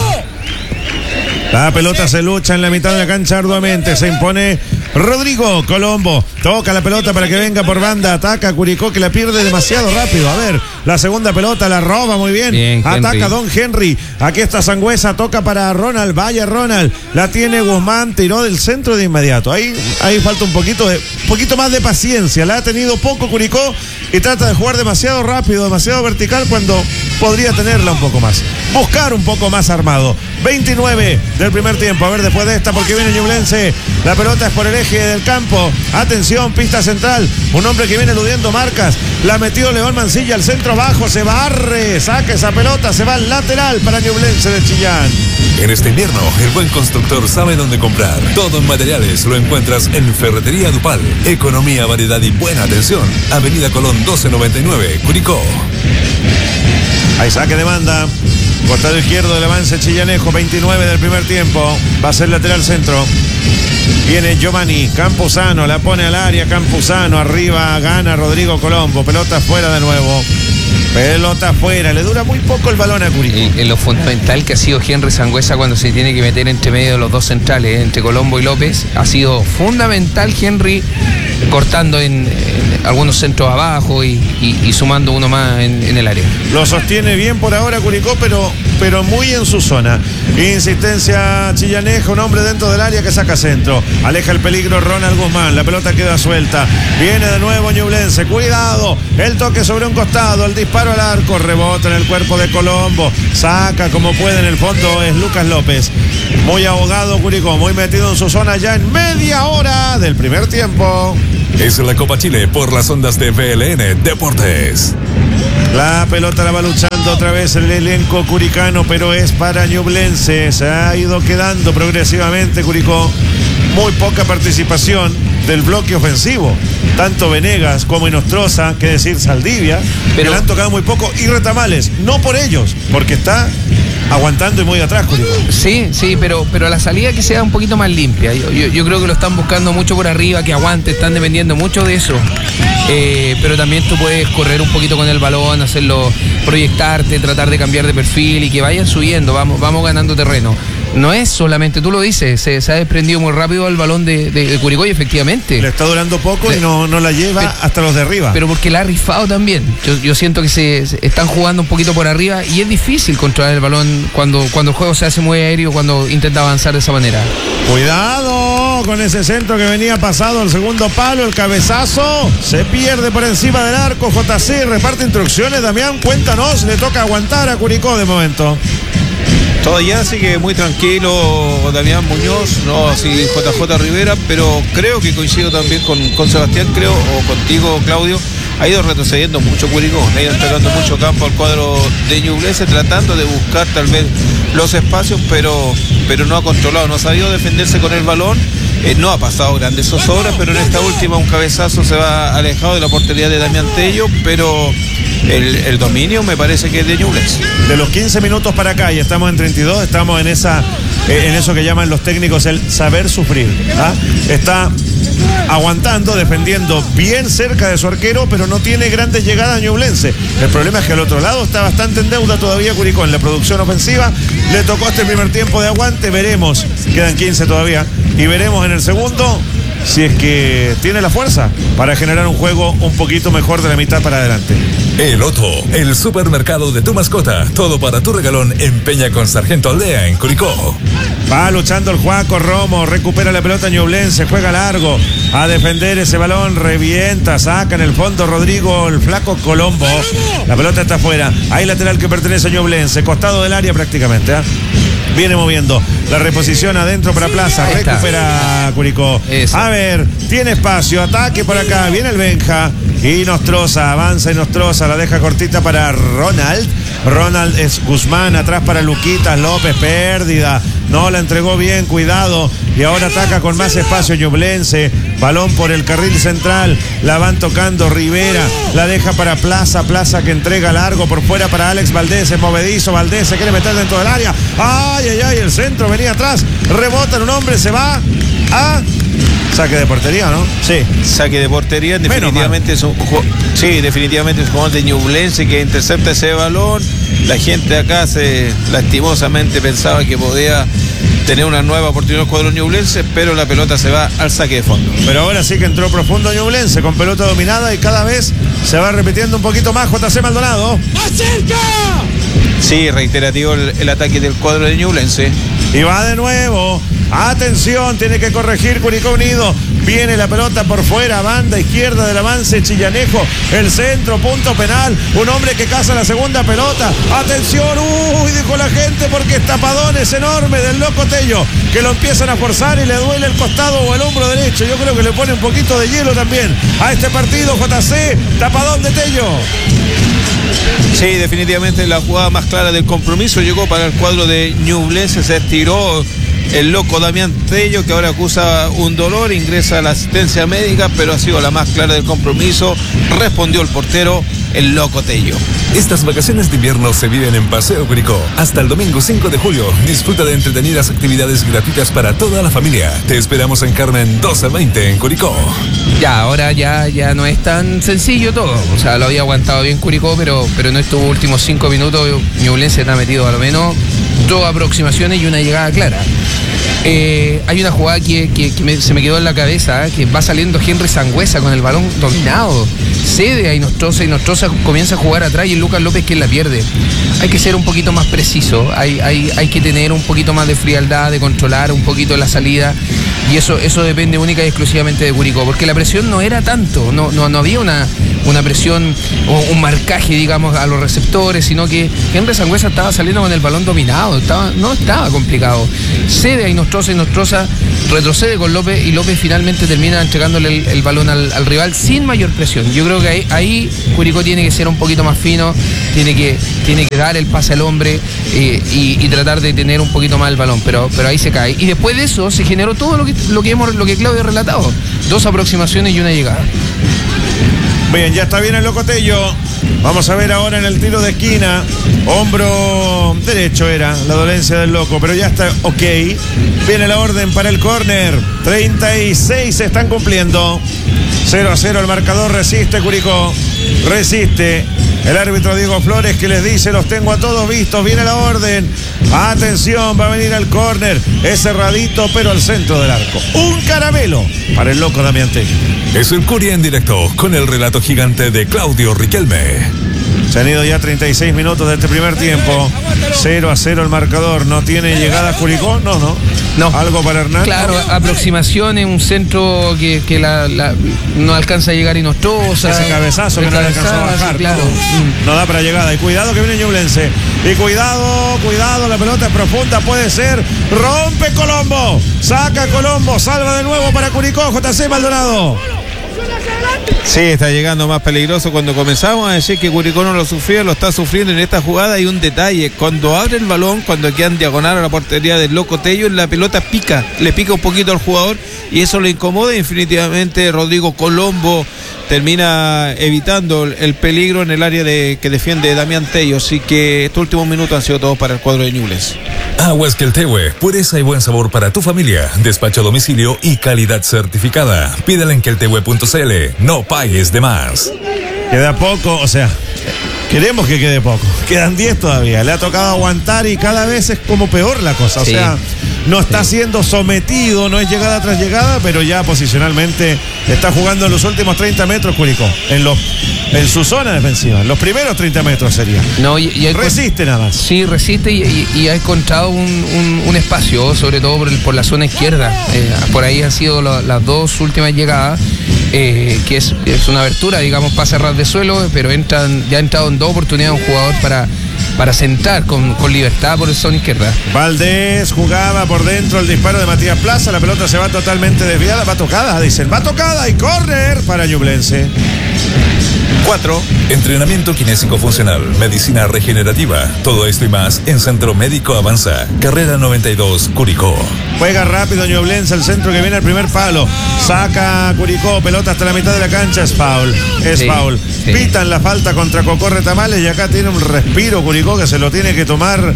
La pelota se lucha en la mitad de la cancha arduamente. Se impone Rodrigo Colombo. Toca la pelota para que venga por banda. Ataca Curicó, que la pierde demasiado rápido. A ver, la segunda pelota la roba muy bien. Ataca Henry. Don Henry. Aquí está Sangüesa. Toca para Ronald. Vaya Ronald. La tiene Guzmán. Tiró del centro de inmediato. Ahí falta un poquito más de paciencia. La ha tenido poco Curicó y trata de jugar demasiado rápido, demasiado vertical, cuando podría tenerla un poco más. Buscar un poco más armado. 29 del primer tiempo. A ver, después de esta, porque viene Ñublense. La pelota es por el eje del campo. Atención, pista central. Un hombre que viene eludiendo marcas. La metió León Mancilla al centro bajo. Se barre. Saca esa pelota. Se va al lateral para Ñublense de Chillán. En este invierno, el buen constructor sabe dónde comprar. Todo en materiales lo encuentras en Ferretería Dupal. Economía, variedad y buena atención. Avenida Colón 1299, Curicó. Hay saque de banda. Costado izquierdo del avance chillanejo, 29 del primer tiempo. Va a ser lateral centro. Viene Giovanni Campuzano, la pone al área. Campuzano arriba, gana Rodrigo Colombo. Pelota fuera de nuevo. Pelota afuera, le dura muy poco el balón a Curicó. En lo fundamental que ha sido Henry Sangüesa cuando se tiene que meter entre medio de los dos centrales, entre Colombo y López, ha sido fundamental Henry cortando en algunos centros abajo y sumando uno más en el área. Lo sostiene bien por ahora Curicó, pero muy en su zona. Insistencia chillaneja, un hombre dentro del área que saca centro. Aleja el peligro Ronald Guzmán, la pelota queda suelta. Viene de nuevo Ñublense, cuidado, el toque sobre un costado, el disparo al arco, rebota en el cuerpo de Colombo. Saca como puede en el fondo, es Lucas López. Muy ahogado Curicó, muy metido en su zona ya en media hora del primer tiempo. Es la Copa Chile por las ondas de VLN Deportes. La pelota la va luchando otra vez el elenco curicano, pero es para Ñublense. Se ha ido quedando progresivamente Curicó. Muy poca participación del bloque ofensivo. Tanto Venegas como Inostroza, que decir Saldivia, pero que le han tocado muy poco. Y Retamales, no por ellos, porque está aguantando y muy atrás Curicó. Sí, pero la salida que sea un poquito más limpia. Yo creo que lo están buscando mucho por arriba, que aguante, están dependiendo mucho de eso. Pero también tú puedes correr un poquito con el balón, hacerlo, proyectarte, tratar de cambiar de perfil y que vayan subiendo, vamos ganando terreno. No es solamente, tú lo dices, se ha desprendido muy rápido el balón de Curicó y efectivamente. Le está durando poco y no la lleva hasta los de arriba. Pero porque la ha rifado también. Yo siento que se están jugando un poquito por arriba y es difícil controlar el balón cuando el juego se hace muy aéreo, cuando intenta avanzar de esa manera. Cuidado con ese centro que venía pasado al segundo palo, el cabezazo se pierde por encima del arco. JC reparte instrucciones. Damián, cuéntanos, le toca aguantar a Curicó de momento. Todavía sigue muy tranquilo Damián Muñoz, no así JJ Rivera, pero creo que coincido también con Sebastián, creo, o contigo, Claudio. Ha ido retrocediendo mucho Curicó, le ha ido entregando mucho campo al cuadro de Ñublense, tratando de buscar tal vez los espacios, pero no ha controlado, no ha sabido defenderse con el balón. No ha pasado grandes zozobras, pero en esta última un cabezazo se va alejado de la portería de Damián Tello, pero el dominio me parece que es de Ñublense. De los 15 minutos para acá, y estamos en 32, estamos en eso que llaman los técnicos el saber sufrir. ¿Ah? Está aguantando, defendiendo bien cerca de su arquero, pero no tiene grandes llegadas Ñublense. El problema es que al otro lado está bastante en deuda todavía Curicó en la producción ofensiva. Le tocó este primer tiempo de aguante, veremos, quedan 15 todavía, y veremos en el segundo si es que tiene la fuerza para generar un juego un poquito mejor de la mitad para adelante. El Otto, el supermercado de tu mascota. Todo para tu regalón en Peña con Sargento Aldea en Curicó. Va luchando el Juaco Romo, recupera la pelota Ñublense, juega largo a defender ese balón, revienta, saca en el fondo Rodrigo el flaco Colombo. La pelota está afuera, hay lateral que pertenece a Ñublense, costado del área prácticamente. Viene moviendo la reposición adentro para Plaza, recupera Curicó. A ver, tiene espacio, ataque por acá, viene el Benja y Nostroza, avanza y Nostroza, la deja cortita para Ronald es Guzmán, atrás para Luquitas López, pérdida, no la entregó bien, cuidado, y ahora ataca con más espacio Ñublense, balón por el carril central, la van tocando Rivera, la deja para Plaza que entrega largo por fuera para Alex Valdés, es movedizo, Valdés se quiere meter dentro del área, ay, el centro venía atrás, rebota en un hombre, se va a saque de portería, ¿no? Sí, saque de portería, definitivamente es un jugador de Ñublense que intercepta ese balón. La gente acá lastimosamente pensaba que podía tener una nueva oportunidad el cuadro Ñublense, pero la pelota se va al saque de fondo. Pero ahora sí que entró profundo Ñublense con pelota dominada y cada vez se va repitiendo un poquito más JC Maldonado. ¡Más cerca! Sí, reiterativo el ataque del cuadro de Ñublense. Y va de nuevo. Atención, tiene que corregir Curicó Unido. Viene la pelota por fuera, banda izquierda del avance Chillanejo. El centro, punto penal. Un hombre que caza la segunda pelota. Atención, dijo la gente porque es tapadón, es enorme del loco Tello, que lo empiezan a forzar y le duele el costado o el hombro derecho. Yo creo que le pone un poquito de hielo también a este partido. JC, tapadón de Tello. Sí, definitivamente la jugada más clara del compromiso llegó para el cuadro de Ñublense. Se estiró el loco Damián Tello, que ahora acusa un dolor, ingresa a la asistencia médica, pero ha sido la más clara del compromiso. Respondió el portero, el loco Tello. Estas vacaciones de invierno se viven en Paseo Curicó. Hasta el domingo 5 de julio, disfruta de entretenidas actividades gratuitas para toda la familia. Te esperamos en Carmen 1220 en Curicó. Ya, ahora ya no es tan sencillo todo. O sea, lo había aguantado bien Curicó, pero no estos últimos 5 minutos. Ñublense está metido a lo menos 2 aproximaciones y una llegada clara. Hay una jugada que se me quedó en la cabeza, que va saliendo Henry Sangüesa con el balón dominado, cede a Inostroza, Inostroza comienza a jugar atrás y es Lucas López quien la pierde. Hay que ser un poquito más preciso, hay que tener un poquito más de frialdad, de controlar un poquito la salida, y eso depende única y exclusivamente de Curicó, porque la presión no era tanto, no había una presión o un marcaje, digamos, a los receptores, sino que Henry Sangüesa estaba saliendo con el balón dominado, no estaba complicado. Cede a Inostroza, retrocede con López y López finalmente termina entregándole el balón al rival sin mayor presión. Yo creo que ahí Curicó tiene que ser un poquito más fino, tiene que dar el pase al hombre y tratar de tener un poquito más el balón, pero ahí se cae. Y después de eso se generó todo lo que Claudio ha relatado, 2 aproximaciones y una llegada. Bien, ya está bien el loco Tello. Vamos a ver ahora en el tiro de esquina. Hombro derecho era la dolencia del loco, pero ya está ok. Viene la orden para el córner. 36 se están cumpliendo. 0-0 el marcador. Resiste Curicó. Resiste. El árbitro Diego Flores, que les dice: los tengo a todos vistos. Viene la orden. Atención, va a venir al córner. Es cerradito, pero al centro del arco. Un caramelo para el loco Damián Tello. Es el Curia en directo con el relato gigante de Claudio Riquelme. Se han ido ya 36 minutos de este primer tiempo. 0-0 el marcador. ¿No tiene llegada Curicó? No. ¿Algo para Hernán? Claro, aproximaciones, un centro que no alcanza a llegar Inostroza. Ese cabezazo que no le alcanzó a bajar. Claro. No da para llegada. Y cuidado que viene Ñublense. Y cuidado, la pelota es profunda, puede ser. Rompe Colombo. Saca Colombo. Salva de nuevo para Curicó. JC Maldonado. Sí, está llegando más peligroso. Cuando comenzamos a decir que Curicó no lo sufría, lo está sufriendo en esta jugada. Hay un detalle: cuando abre el balón, cuando queda en diagonal a la portería del loco Tello, la pelota le pica un poquito al jugador y eso le incomoda. Definitivamente Rodrigo Colombo termina evitando el peligro en el área que defiende Damián Tello. Así que estos últimos minutos han sido todos para el cuadro de Ñublense. Aguas Queltehue, pureza y buen sabor para tu familia. Despacho a domicilio y calidad certificada. Pídela en queltehue.cl. No pagues de más. Queda poco, o sea, queremos que quede poco. Quedan 10 todavía. Le ha tocado aguantar y cada vez es como peor la cosa. O sea, no está siendo sometido, no es llegada tras llegada, pero ya posicionalmente está jugando en los últimos 30 metros Curicó. En su zona defensiva, en los primeros 30 metros sería. Resiste nada más. Sí, resiste y ha encontrado un espacio, sobre todo por la zona izquierda. Por ahí han sido las 2 últimas llegadas. Que es una abertura, digamos, pase a ras de suelo, pero ya ha entrado en 2 oportunidades un jugador para sentar con libertad por el zona izquierda. Valdés jugaba por dentro, el disparo de Matías Plaza, la pelota se va totalmente desviada, va tocada y córner para Ñublense. 4. Entrenamiento kinésico funcional, medicina regenerativa, todo esto y más en Centro Médico Avanza, carrera 92, Curicó. Juega rápido Ñublense, el centro que viene al primer palo, saca Curicó, pelota hasta la mitad de la cancha, es foul. Sí. Pitan la falta contra Cocorre Tamales y acá tiene un respiro Curicó que se lo tiene que tomar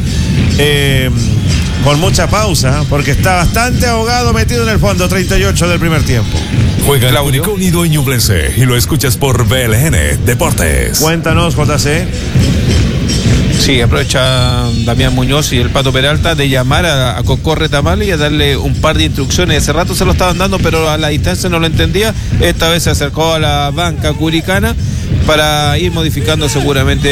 con mucha pausa, porque está bastante ahogado, metido en el fondo. 38 del primer tiempo. Juega Curicó Unido y Ñublense y lo escuchas por BLN Deportes. Cuéntanos, JC. Sí, aprovecha Damián Muñoz y el Pato Peralta de llamar a Cocorre Tamales y a darle un par de instrucciones. Hace rato se lo estaban dando, pero a la distancia no lo entendía. Esta vez se acercó a la banca curicana para ir modificando seguramente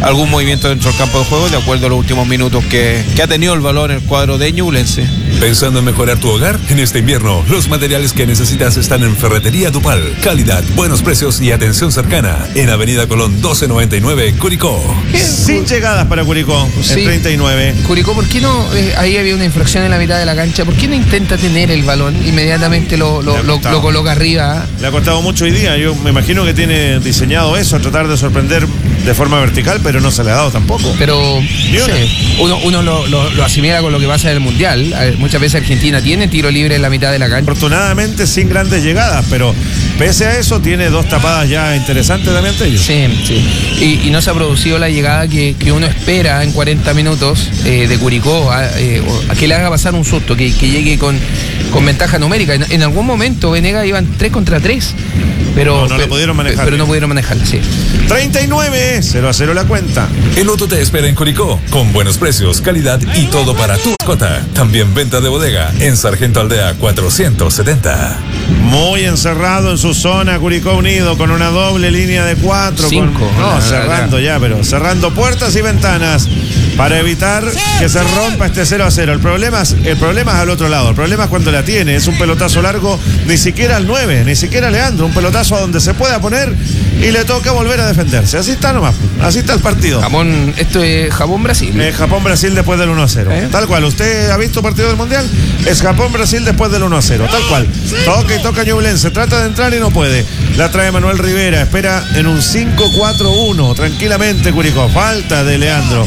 algún movimiento dentro del campo de juego, de acuerdo a los últimos minutos que ha tenido el balón en el cuadro de Ñublense. ¿Pensando en mejorar tu hogar? En este invierno, los materiales que necesitas están en Ferretería Dupal. Calidad, buenos precios y atención cercana. En Avenida Colón 1299, Curicó. Sin llegadas para Curicó, Sí. el 39. Curicó, ¿por qué no? Ahí había una infracción en la mitad de la cancha. ¿Por qué no intenta tener el balón? Inmediatamente lo coloca arriba. Le ha costado mucho hoy día. Yo me imagino que tiene diseñado eso, tratar de sorprender de forma vertical, pero no se le ha dado tampoco. Pero uno lo asimila con lo que pasa en el Mundial. Muchas veces Argentina tiene tiro libre en la mitad de la cancha. Afortunadamente sin grandes llegadas, pero pese a eso tiene dos tapadas ya interesantes también ante ellos. Sí. Y no se ha producido la llegada que uno espera en 40 minutos de Curicó, a que le haga pasar un susto, que llegue con ventaja numérica. En algún momento Venegas iban 3 contra 3, pero no lo pudieron manejar. Pero no pudieron manejarla, sí. 39, 0-0 la cuenta. El Loto te espera en Curicó, con buenos precios, calidad y todo para tu mascota. También venta de bodega en Sargento Aldea 470. Muy encerrado en su zona, Curicó Unido, con una doble línea de 4. 5. Cerrando ya, pero cerrando puertas y ventanas para evitar que se rompa este 0-0. El problema es al otro lado. El problema es cuando la tiene. Es un pelotazo largo, ni siquiera al 9, ni siquiera a Leandro. Un pelotazo a donde se pueda poner y le toca volver a defenderse. Así está nomás. Así está el partido. Esto es Japón-Brasil. Japón-Brasil después del 1-0. Tal cual. ¿Usted ha visto partido del Mundial? Es Japón-Brasil después del 1-0. Tal cual. Toca Ñublense. Trata de entrar y no puede. La trae Manuel Rivera. Espera en un 5-4-1. Tranquilamente, Curicó. Falta de Leandro.